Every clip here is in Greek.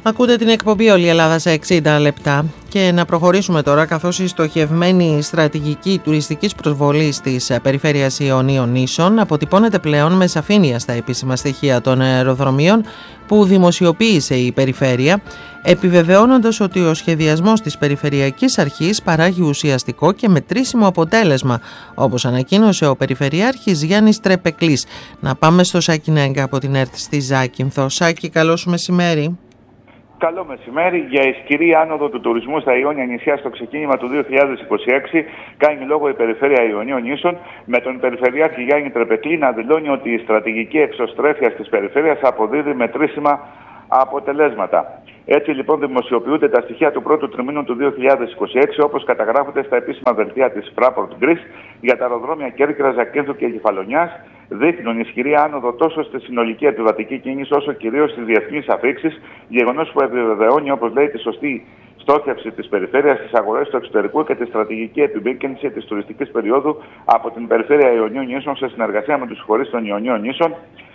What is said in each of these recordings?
Ακούτε την εκπομπή «Όλη η Ελλάδα σε 60 λεπτά» και να προχωρήσουμε τώρα, καθώς η στοχευμένη στρατηγική τουριστικής προσβολής της περιφέρειας Ιωνίων Νήσων αποτυπώνεται πλέον με σαφήνεια στα επίσημα στοιχεία των αεροδρομίων που δημοσιοποίησε η περιφέρεια, επιβεβαιώνοντας ότι ο σχεδιασμός της Περιφερειακής Αρχής παράγει ουσιαστικό και μετρήσιμο αποτέλεσμα, όπως ανακοίνωσε ο Περιφερειάρχης Γιάννης Τρεπεκλής. Να πάμε στο Σάκη Νέγκα από την ΕΡΤ στη Ζάκυνθο. Σάκη, καλό σου μεσημέρι. Καλό μεσημέρι. Για ισχυρή άνοδο του τουρισμού στα Ιόνια νησιά στο ξεκίνημα του 2026 κάνει λόγο η Περιφέρεια Ιωνίων Νήσων, με τον Περιφερειάρχη Γιάννη Τρεπεκλή να δηλώνει ότι η στρατηγική εξωστρέφεια της περιφέρειας αποδίδει μετρήσιμα αποτελέσματα. Έτσι λοιπόν δημοσιοποιούνται τα στοιχεία του πρώτου τριμήνου του 2026, όπως καταγράφονται στα επίσημα δελτία της Fraport Greece για τα αεροδρόμια Κέρκυρας, Ζακύνθου και Κεφαλονιάς. Δείχνουν ισχυρή άνοδο τόσο στη συνολική επιβατική κίνηση όσο κυρίως στις διεθνείς αφήξεις, γεγονός που επιβεβαιώνει, όπως λέει, τη σωστή στόχευση της περιφέρειας στις αγορές του εξωτερικού και τη στρατηγική επιμήκυνση της τουριστικής περίοδου από την Περιφέρεια Ιωνίων Νήσων σε συνεργασία με τους φορείς των Ιωνίων Νήσων.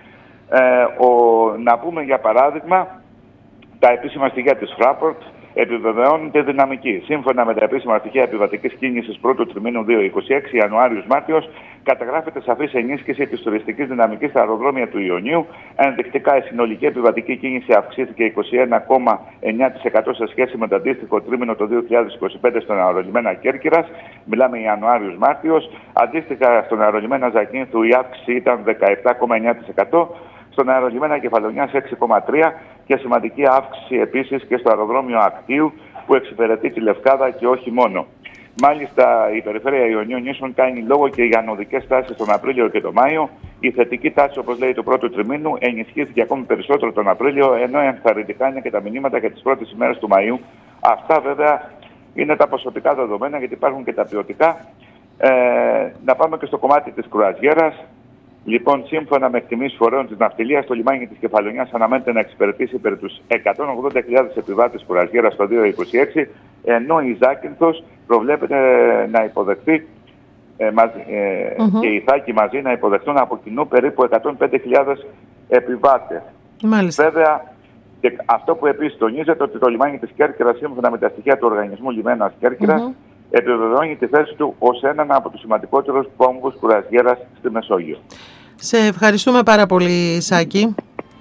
Να πούμε για παράδειγμα, τα επίσημα στοιχεία της Fraport επιβεβαιώνουν τη δυναμική. Σύμφωνα με τα επίσημα στοιχεία επιβατικής κίνησης πρώτου τριμήνου 2026, Ιανουάριος-Μάρτιος, καταγράφεται σαφής ενίσχυση της τουριστικής δυναμικής στα αεροδρόμια του Ιωνίου. Ενδεικτικά, η συνολική επιβατική κίνηση αυξήθηκε 21,9% σε σχέση με το αντίστοιχο τρίμηνο το 2025 στον αερολιμένα Κέρκυρας. Μιλάμε Ιανουάριος-Μάρτιος. Αντίστοιχα, στον αερολιμένα Ζακύνθου η αύξηση ήταν 17,9%. Στον αερολιμένα Κεφαλονιάς 6,3% και σημαντική αύξηση επίσης και στο αεροδρόμιο Ακτίου που εξυπηρετεί τη Λευκάδα και όχι μόνο. Μάλιστα, η Περιφέρεια Ιωνίων Νήσων κάνει λόγο και για ανωδικές τάσεις τον Απρίλιο και τον Μάιο. Η θετική τάση, όπως λέει, του πρώτου τριμήνου ενισχύθηκε ακόμη περισσότερο τον Απρίλιο, ενώ ενθαρρυντικά είναι και τα μηνύματα για τις πρώτες ημέρες του Μαΐου. Αυτά βέβαια είναι τα ποσοτικά δεδομένα, γιατί υπάρχουν και τα ποιοτικά. Να πάμε και στο κομμάτι της κρουαζιέρας. Λοιπόν, σύμφωνα με εκτιμήσεις φορέων της ναυτιλίας, το λιμάνι της Κεφαλονιάς αναμένεται να εξυπηρετήσει περί τους 180.000 επιβάτες κουραζιέρας το 2026, ενώ η Ζάκυνθος προβλέπεται να υποδεχθεί και η Θάκη μαζί να υποδεχτούν από κοινού περίπου 105.000 επιβάτες. Μάλιστα. Βέβαια, και αυτό που επίσης τονίζεται, ότι το λιμάνι της Κέρκυρας, σύμφωνα με τα στοιχεία του Οργανισμού Λιμένας Κέρκυρας, επιβεβαιώνει τη θέση του ως έναν από τους σημαντικότερους κόμβους κουραζιέρας στη Μεσόγειο. Σε ευχαριστούμε πάρα πολύ, Σάκη.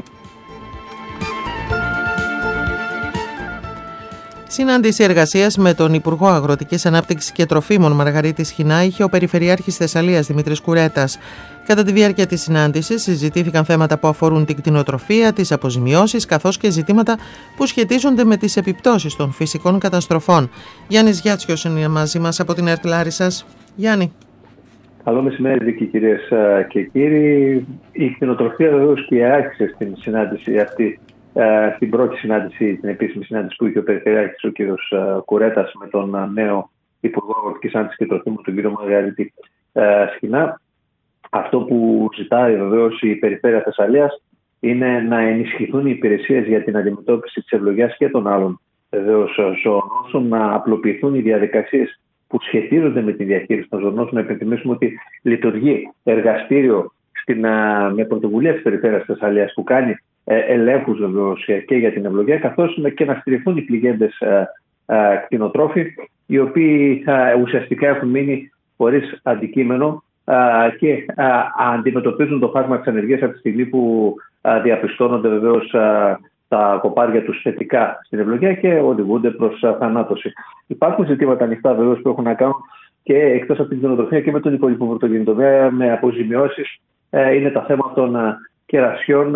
Συνάντηση εργασίας με τον Υπουργό Αγροτικής Ανάπτυξης και Τροφίμων Μαργαρίτη Σχοινά είχε ο Περιφερειάρχης Θεσσαλίας Δημήτρης Κουρέτας. Κατά τη διάρκεια της συνάντησης συζητήθηκαν θέματα που αφορούν την κτηνοτροφία, τις αποζημιώσεις, καθώς και ζητήματα που σχετίζονται με τις επιπτώσεις των φυσικών καταστροφών. Γιάννης Γιάτσιος είναι μαζί μας από την ΕΡΤ Λάρισσας. Γιάννη. Καλό μεσημέρι, κυρίες και κύριοι. Η κτηνοτροφία βεβαίως και άρχισε στην συνάντηση αυτή, στην πρώτη συνάντηση, την επίσημη συνάντηση που είχε ο Περιφερειάρχης ο κ. Κουρέτας με τον νέο Υπουργό Αγροτικής Ανάπτυξης και Τροφίμων, τον κ. Μαργαρίτη Σχοινά. Αυτό που ζητάει βεβαίως η Περιφέρεια Θεσσαλίας είναι να ενισχυθούν οι υπηρεσίες για την αντιμετώπιση της ευλογιάς και των άλλων ζωονόσων, να απλοποιηθούν οι διαδικασίες που σχετίζονται με τη διαχείριση των ζωονόσων. Να υπενθυμίσουμε ότι λειτουργεί εργαστήριο με πρωτοβουλία της Περιφέρειας Θεσσαλίας που κάνει ελέγχους βεβαίως και για την ευλογία, καθώς και να στηριχθούν οι πληγέντες κτηνοτρόφοι, οι οποίοι ουσιαστικά έχουν μείνει χωρίς αντικείμενο και αντιμετωπίζουν το φάσμα της ανεργίας από τη στιγμή που διαπιστώνονται βεβαίως τα κοπάρια τους θετικά στην ευλογία και οδηγούνται προς θανάτωση. Υπάρχουν ζητήματα ανοιχτά βεβαίως που έχουν να κάνουν και εκτός από την κτηνοτροφία και με τον υπόλοιπο πρωτογεννητοβέα, με αποζημιώσεις. Είναι τα θέματα των κερασιών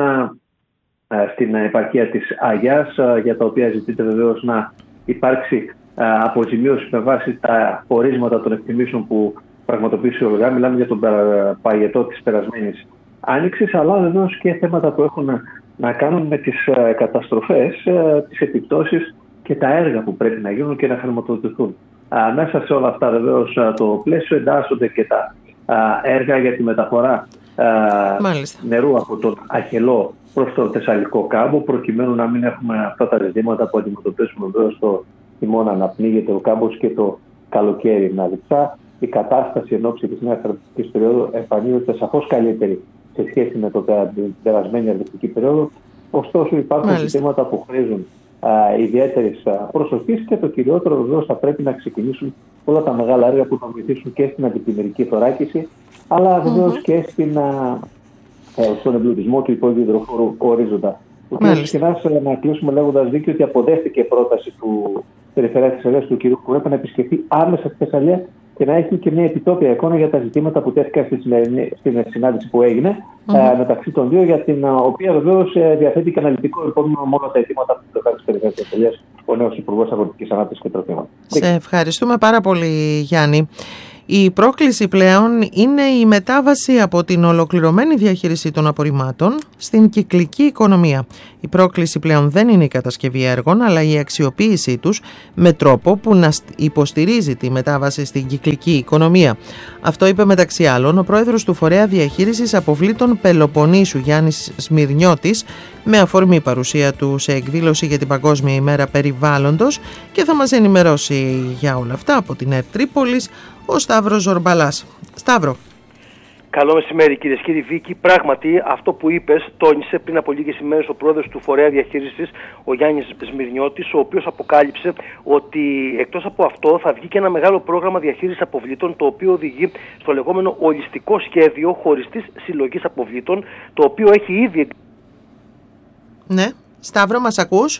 στην επαρχία της Αγιάς, για τα οποία ζητείται βεβαίως να υπάρξει αποζημίωση με βάση τα πορίσματα των εκτιμήσεων που πραγματοποιήσει ο ΟΛΓΑ. Μιλάμε για τον παγετό της περασμένης άνοιξης, αλλά βεβαίως και θέματα που έχουν να κάνουν με τις καταστροφές, τις επιπτώσεις και τα έργα που πρέπει να γίνουν και να χρηματοδοτηθούν. Μέσα σε όλα αυτά βεβαίως το πλαίσιο εντάσσονται και τα έργα για τη μεταφορά νερού από τον Αχελό προς τον Θεσσαλικό κάμπο, προκειμένου να μην έχουμε αυτά τα ζητήματα που αντιμετωπίζουμε βεβαίως το χειμώνα, να πνίγεται ο κάμπος και το καλοκαίρι να λειψά. Η κατάσταση εν ώψη της νέας αρνητικής περίοδου εμφανίζεται σαφώς καλύτερη σε σχέση με την περασμένη αρνητική περίοδο. Ωστόσο, υπάρχουν ζητήματα που χρήζουν ιδιαίτερης προσοχής και το κυριότερο βεβαίως θα πρέπει να ξεκινήσουν όλα τα μεγάλα έργα που θα βοηθήσουν και στην αντιπλημμυρική θωράκιση, αλλά βεβαίως και στον εμπλουτισμό του υποϊδροχώρου ορίζοντα. Ο κ. Σχοινάς, να κλείσουμε λέγοντας δίκιο ότι αποδέχτηκε η πρόταση του Περιφερειάρχη Θεσσαλίας του κ. Κουρέπα να επισκεφθεί άμεσα στη Θεσσαλία και να έχει και μια επιτόπια εικόνα για τα ζητήματα που τέθηκαν στην συνάντηση που έγινε μεταξύ των δύο, για την οποία βεβαίως διαθέτει και αναλυτικό υπόμνημα με όλα τα αιτήματα που προκάλεσε τη Περιφερειάρχη Θεσσαλίας ο νέος Υπουργός Αγροτικής Ανάπτυξης και Τροφίμων. Σε ευχαριστούμε πάρα πολύ, Γιάννη. Η πρόκληση πλέον είναι η μετάβαση από την ολοκληρωμένη διαχείριση των απορριμμάτων στην κυκλική οικονομία. Η πρόκληση πλέον δεν είναι η κατασκευή έργων, αλλά η αξιοποίησή τους με τρόπο που να υποστηρίζει τη μετάβαση στην κυκλική οικονομία. Αυτό είπε μεταξύ άλλων ο πρόεδρος του Φορέα Διαχείρισης Αποβλήτων Πελοποννήσου, Γιάννης Σμυρνιώτης, με αφορμή παρουσία του σε εκδήλωση για την Παγκόσμια ημέρα περιβάλλοντος, και θα μας ενημερώσει για όλα αυτά από την ΕΡΤ Τρίπολης ο Σταύρος Ζορμπαλάς. Σταύρο. Καλό μεσημέρι, κυρίες και κύριοι. Βίκη, πράγματι αυτό που είπες τόνισε πριν από λίγες ημέρες ο πρόεδρος του Φορέα Διαχείρισης, ο Γιάννης Σμυρνιώτης, ο οποίος αποκάλυψε ότι εκτός από αυτό θα βγει και ένα μεγάλο πρόγραμμα διαχείρισης αποβλήτων, το οποίο οδηγεί στο λεγόμενο ολιστικό σχέδιο χωριστής συλλογής αποβλήτων, το οποίο έχει ήδη... Ναι, Σταύρο, μας ακούς?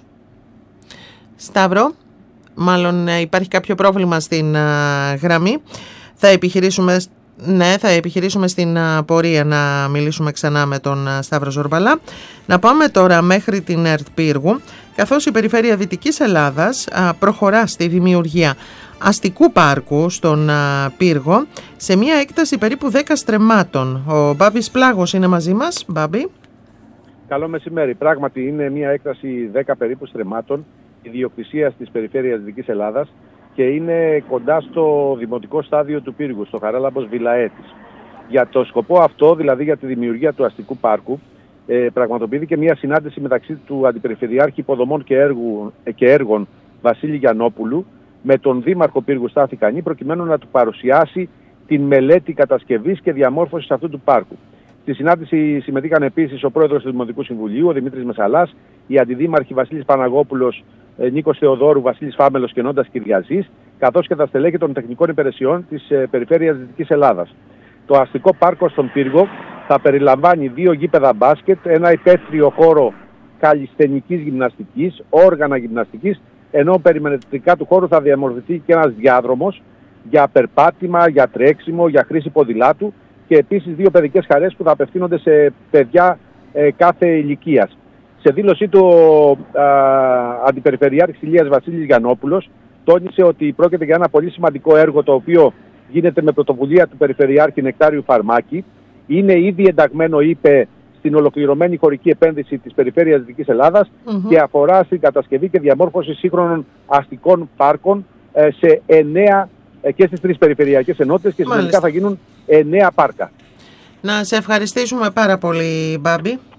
Σταύρο, μάλλον υπάρχει κάποιο πρόβλημα στην γραμμή. Θα επιχειρήσουμε στην πορεία να μιλήσουμε ξανά με τον Σταύρο Ζορμπαλά. Να πάμε τώρα μέχρι την ΕΡΤ Πύργου, καθώς η Περιφέρεια Δυτικής Ελλάδας προχωρά στη δημιουργία αστικού πάρκου στον Πύργο σε μια έκταση περίπου 10 στρεμμάτων. Ο Μπάμπης Πλάγος είναι μαζί μας. Μπάμπη. Καλό μεσημέρι. Πράγματι είναι μια έκταση 10 περίπου στρεμμάτων ιδιοκτησίας της Περιφέρειας Δυτικής Ελλάδας και είναι κοντά στο δημοτικό στάδιο του Πύργου, στο Χαράλαμπος Βιλαέτης. Για το σκοπό αυτό, δηλαδή για τη δημιουργία του αστικού πάρκου, πραγματοποιήθηκε μια συνάντηση μεταξύ του Αντιπεριφερειάρχη Υποδομών και Έργων Βασίλη Γιαννόπουλου με τον Δήμαρχο Πύργου Στάθη Κανή, προκειμένου να του παρουσιάσει την μελέτη κατασκευής και διαμόρφωσης αυτού του πάρκου. Στη συνάντηση συμμετείχαν επίσης ο πρόεδρος του Δημοτικού Συμβουλίου, ο Δημήτρης Μεσαλάς, οι αντιδήμαρχοι Βασίλης Παναγόπουλος, Νίκος Θεοδόρου, Βασίλης Φάμελος και Νόντας Κυριαζής, καθώς και τα στελέχη των τεχνικών υπηρεσιών της Περιφέρειας Δυτικής Ελλάδας. Το αστικό πάρκο στον Πύργο θα περιλαμβάνει 2 γήπεδα μπάσκετ, ένα υπαίθριο χώρο καλλισθενικής γυμναστικής, όργανα γυμναστικής, ενώ περιμετρικά του χώρου θα διαμορφωθεί και ένας διάδρομος για περπάτημα, για τρέξιμο, για χρήση ποδηλάτου και επίσης 2 παιδικές χαρές που θα απευθύνονται σε παιδιά κάθε ηλικίας. Σε δήλωσή του ο Αντιπεριφερειάρχης Ηλίας Βασίλης Γιαννόπουλος τόνισε ότι πρόκειται για ένα πολύ σημαντικό έργο, το οποίο γίνεται με πρωτοβουλία του Περιφερειάρχη Νεκτάριου Φαρμάκη. Είναι ήδη ενταγμένο, είπε, στην ολοκληρωμένη χωρική επένδυση της Περιφέρειας Δυτικής Ελλάδας και αφορά στην κατασκευή και διαμόρφωση σύγχρονων αστικών πάρκων σε 9 και στις 3 περιφερειακές ενότητες και συνολικά θα γίνουν 9 πάρκα. Να σε ευχαριστήσουμε πάρα πολύ, Μπάμπη.